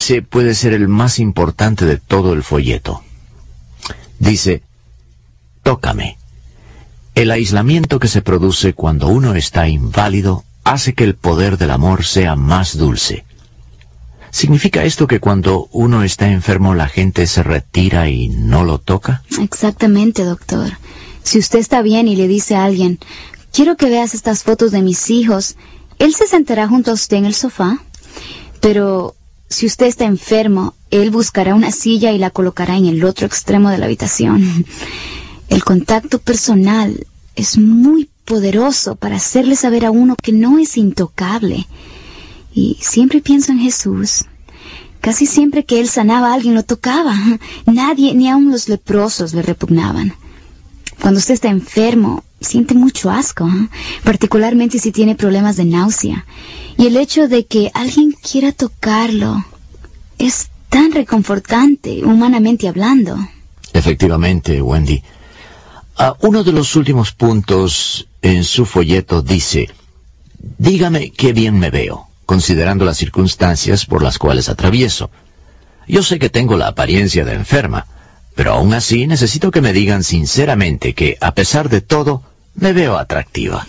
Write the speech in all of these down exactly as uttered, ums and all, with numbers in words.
Ese puede ser el más importante de todo el folleto. Dice, tócame. El aislamiento que se produce cuando uno está inválido hace que el poder del amor sea más dulce. ¿Significa esto que cuando uno está enfermo la gente se retira y no lo toca? Exactamente, doctor. Si usted está bien y le dice a alguien, quiero que veas estas fotos de mis hijos, él se sentará junto a usted en el sofá. Pero si usted está enfermo, él buscará una silla y la colocará en el otro extremo de la habitación. El contacto personal es muy poderoso para hacerle saber a uno que no es intocable. Y siempre pienso en Jesús. Casi siempre que él sanaba a alguien lo tocaba. Nadie, ni aun los leprosos, le repugnaban. Cuando usted está enfermo, siente mucho asco, ¿eh? Particularmente si tiene problemas de náusea. Y el hecho de que alguien quiera tocarlo es tan reconfortante, humanamente hablando. Efectivamente, Wendy. Uh, uno de los últimos puntos en su folleto dice, dígame qué bien me veo, considerando las circunstancias por las cuales atravieso. Yo sé que tengo la apariencia de enferma, pero aún así necesito que me digan sinceramente que, a pesar de todo, me veo atractiva.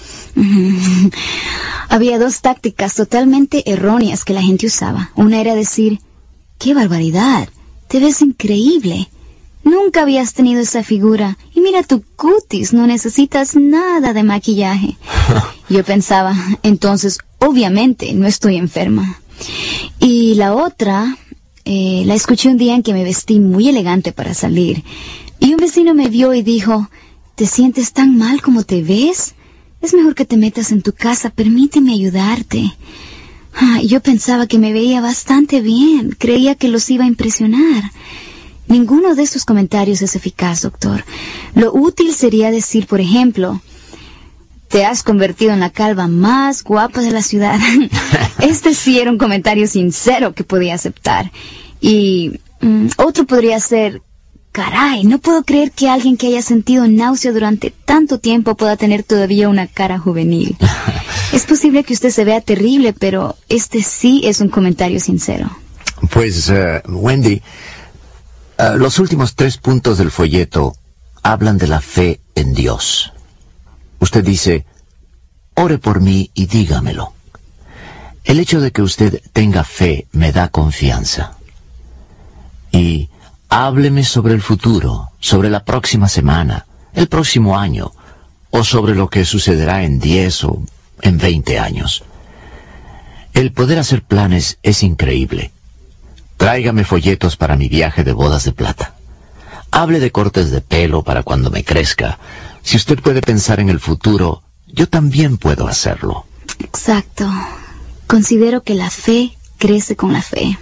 Había dos tácticas totalmente erróneas que la gente usaba. Una era decir, ¡qué barbaridad! Te ves increíble. Nunca habías tenido esa figura. Y mira tu cutis, no necesitas nada de maquillaje. Yo pensaba, entonces, obviamente, no estoy enferma. Y la otra, eh, la escuché un día en que me vestí muy elegante para salir. Y un vecino me vio y dijo, ¿te sientes tan mal como te ves? Es mejor que te metas en tu casa, permíteme ayudarte. Ah, yo pensaba que me veía bastante bien, creía que los iba a impresionar. Ninguno de estos comentarios es eficaz, doctor. Lo útil sería decir, por ejemplo, te has convertido en la calva más guapa de la ciudad. Este sí era un comentario sincero que podía aceptar. Y mm, otro podría ser, caray, no puedo creer que alguien que haya sentido náusea durante tanto tiempo pueda tener todavía una cara juvenil. Es posible que usted se vea terrible, pero este sí es un comentario sincero. Pues, uh, Wendy, uh, los últimos tres puntos del folleto hablan de la fe en Dios. Usted dice, ore por mí y dígamelo. El hecho de que usted tenga fe me da confianza. Y hábleme sobre el futuro, sobre la próxima semana, el próximo año, o sobre lo que sucederá en diez o en veinte años. El poder hacer planes es increíble. Tráigame folletos para mi viaje de bodas de plata. Hable de cortes de pelo para cuando me crezca. Si usted puede pensar en el futuro, yo también puedo hacerlo. Exacto. Considero que la fe crece con la fe.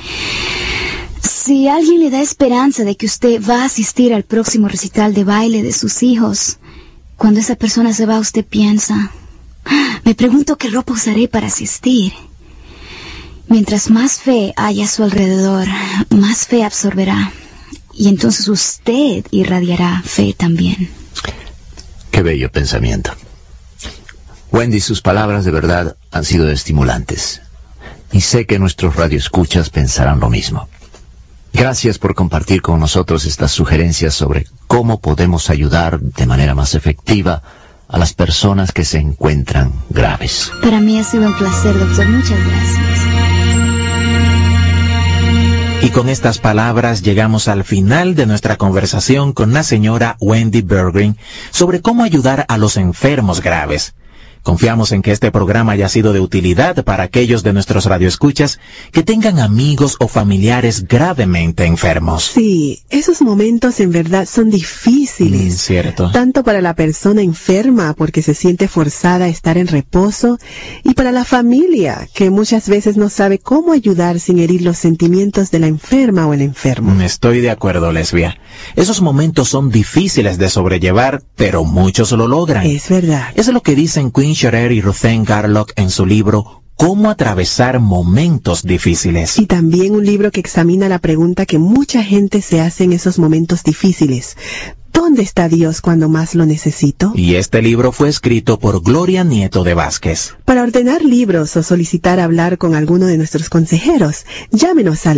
Si alguien le da esperanza de que usted va a asistir al próximo recital de baile de sus hijos, cuando esa persona se va, usted piensa, me pregunto qué ropa usaré para asistir. Mientras más fe haya a su alrededor, más fe absorberá. Y entonces usted irradiará fe también. Qué bello pensamiento. Wendy, sus palabras de verdad han sido estimulantes. Y sé que nuestros radioescuchas pensarán lo mismo. Gracias por compartir con nosotros estas sugerencias sobre cómo podemos ayudar de manera más efectiva a las personas que se encuentran graves. Para mí ha sido un placer, doctor. Muchas gracias. Y con estas palabras llegamos al final de nuestra conversación con la señora Wendy Berggren sobre cómo ayudar a los enfermos graves. Confiamos en que este programa haya sido de utilidad para aquellos de nuestros radioescuchas que tengan amigos o familiares gravemente enfermos. Sí, esos momentos en verdad son difíciles. Mm, cierto. Tanto para la persona enferma, porque se siente forzada a estar en reposo, y para la familia, que muchas veces no sabe cómo ayudar sin herir los sentimientos de la enferma o el enfermo. Estoy de acuerdo, Lesbia. Esos momentos son difíciles de sobrellevar, pero muchos lo logran. Es verdad. Es lo que dicen Queen Scherer y Ruthanne Garlock en su libro Cómo atravesar momentos difíciles. Y también un libro que examina la pregunta que mucha gente se hace en esos momentos difíciles. ¿Dónde está Dios cuando más lo necesito? Y este libro fue escrito por Gloria Nieto de Vázquez. Para ordenar libros o solicitar hablar con alguno de nuestros consejeros, llámenos al